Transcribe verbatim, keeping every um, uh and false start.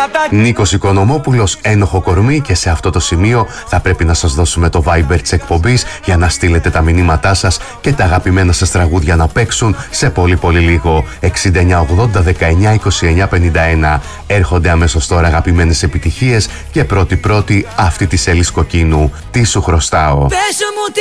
Νίκος Οικονομόπουλος, Ένοχο κορμί, και σε αυτό το σημείο θα πρέπει να σας δώσουμε το Viber της εκπομπής για να στείλετε τα μηνύματά σας και τα αγαπημένα σας τραγούδια να παίξουν σε πολύ πολύ λίγο. εξήντα εννιά ογδόντα δεκαεννιά είκοσι εννιά πενήντα ένα. Έρχονται αμέσως τώρα αγαπημένες επιτυχίες και πρώτη πρώτη αυτή της Ελής Κοκκίνου. Τι σου χρωστάω.